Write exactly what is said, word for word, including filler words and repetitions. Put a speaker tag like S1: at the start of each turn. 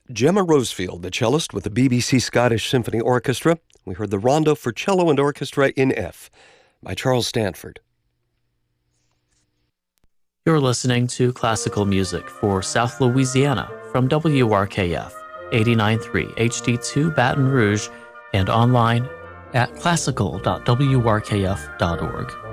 S1: Gemma Rosefield, the cellist with the B B C Scottish Symphony Orchestra. We heard the Rondo for Cello and Orchestra in F by Charles Stanford.
S2: You're listening to classical music for South Louisiana from W R K F eighty-nine point three H D two Baton Rouge and online at classical dot w r k f dot org.